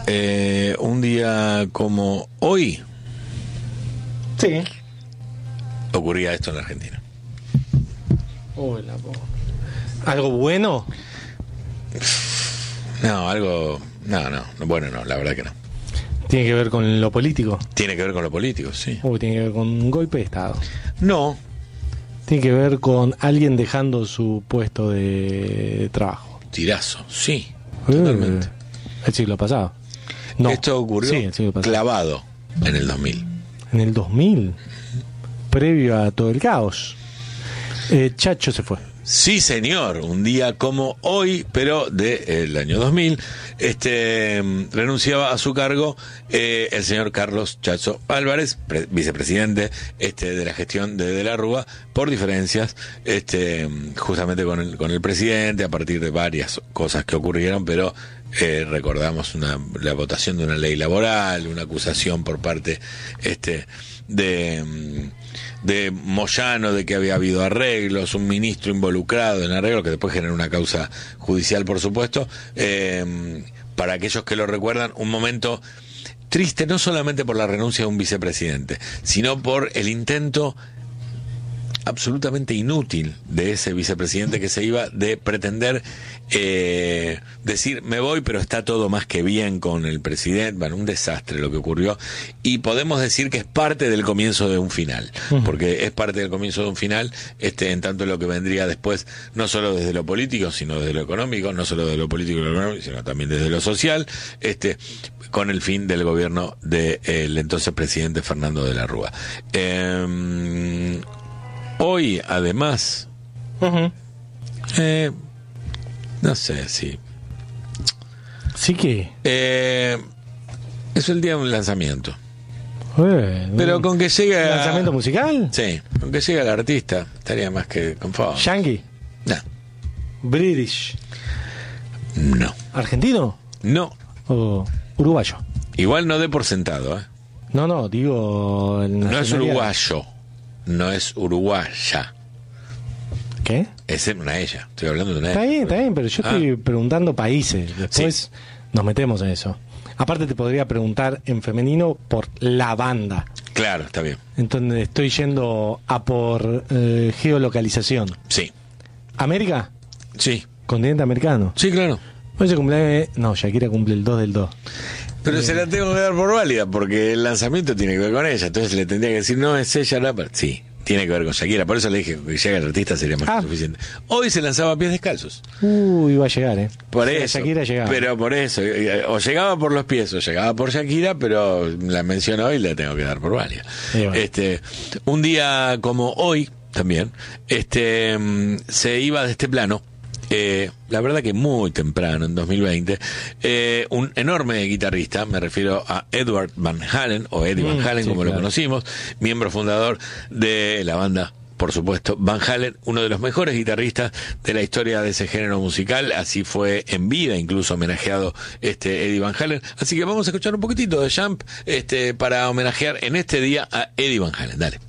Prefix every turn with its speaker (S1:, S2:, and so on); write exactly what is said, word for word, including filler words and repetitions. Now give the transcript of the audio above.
S1: Eh, un día como hoy.
S2: Sí.
S1: Ocurría esto en la Argentina.
S2: Hola, po. ¿Algo bueno?
S1: No, algo... No, no, bueno, no, la verdad que no.
S2: ¿Tiene que ver con lo político?
S1: Tiene que ver con lo político, sí.
S2: Uy, tiene que ver con un golpe de Estado.
S1: No.
S2: Tiene que ver con alguien dejando su puesto de trabajo.
S1: Tirazo, sí,
S2: Eh,
S1: totalmente.
S2: El siglo pasado. No.
S1: Esto ocurrió
S2: Sí, el siglo pasado.
S1: clavado en el dos mil.
S2: En el dos mil, previo a todo el caos. Eh, Chacho se fue.
S1: Sí, señor, un día como hoy, pero del año dos mil, este, renunciaba a su cargo eh, el señor Carlos Chacho Álvarez, pre- vicepresidente este, de la gestión de De la Rúa, por diferencias este, justamente con el, con el presidente, a partir de varias cosas que ocurrieron, pero eh, recordamos una, la votación de una ley laboral, una acusación por parte este, de... de Moyano de que había habido arreglos, un ministro involucrado en arreglos que después generó una causa judicial, por supuesto. Eh, para aquellos que lo recuerdan, un momento triste no solamente por la renuncia de un vicepresidente, sino por el intento absolutamente inútil de ese vicepresidente que se iba de pretender eh, decir me voy pero está todo más que bien con el presidente. Bueno, un desastre lo que ocurrió, y podemos decir que es parte del comienzo de un final, uh-huh. porque es parte del comienzo de un final este en tanto lo que vendría después, no solo desde lo político sino desde lo económico, no solo desde lo político y lo económico sino también desde lo social, este con el fin del gobierno del entonces presidente Fernando de la Rúa. eh, Hoy, además,
S2: Uh-huh.
S1: eh, no sé si...
S2: Sí que...
S1: Eh, es el día de un lanzamiento.
S2: Eh,
S1: Pero con que llegue... a-
S2: ¿Lanzamiento musical?
S1: Sí, con que llegue el artista, estaría más que conforme.
S2: ¿Yankee?
S1: No,
S2: ¿British?
S1: no,
S2: ¿Argentino?
S1: no.
S2: ¿O uruguayo?
S1: Igual no dé por sentado, ¿eh?
S2: No, no, digo... el
S1: No es
S2: nacionalidad.
S1: uruguayo, no es uruguaya.
S2: ¿Qué?
S1: Es una ella, estoy hablando de una
S2: Está
S1: ella.
S2: bien, está bien, pero yo
S1: Ah.
S2: estoy preguntando países. Después
S1: Sí.
S2: nos metemos en eso. Aparte te podría preguntar en femenino por la banda.
S1: Claro, está bien.
S2: Entonces estoy yendo a por eh, geolocalización.
S1: Sí,
S2: ¿América?
S1: sí,
S2: ¿Continente americano?
S1: sí, claro.
S2: Hoy se cumple... No, Shakira cumple el dos del dos.
S1: Pero se la tengo que dar por válida porque el lanzamiento tiene que ver con ella. Entonces le tendría que decir, no, es ella la... per-". Sí, tiene que ver con Shakira. Por eso le dije que llega el artista sería más
S2: Ah.
S1: que suficiente. Hoy se lanzaba a pies descalzos.
S2: Uy, va a llegar, ¿eh?
S1: Por
S2: Sí,
S1: eso.
S2: Shakira llegaba.
S1: Pero por eso. eh, O llegaba por los pies o llegaba por Shakira, pero la menciono hoy y la tengo que dar por válida.
S2: Y bueno.
S1: Este, un día como hoy, también, este, mm, se iba de este plano. Eh, la verdad que muy temprano, en dos mil veinte, eh, un enorme guitarrista, me refiero a Edward Van Halen, o Eddie Van
S2: Mm,
S1: Halen,
S2: sí,
S1: como lo
S2: claro.
S1: conocimos, miembro fundador de la banda, por supuesto, Van Halen, uno de los mejores guitarristas de la historia de ese género musical. Así fue en vida, incluso homenajeado este Eddie Van Halen. Así que vamos a escuchar un poquitito de Jump este, para homenajear en este día a Eddie Van Halen. Dale.